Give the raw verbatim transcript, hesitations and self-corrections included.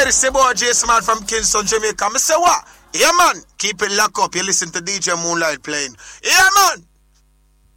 this is boy Jason Man from Kingston, Jamaica. I say what? Yeah, man. Keep it locked up. You listen to D J Moonlight playing. Yeah, man.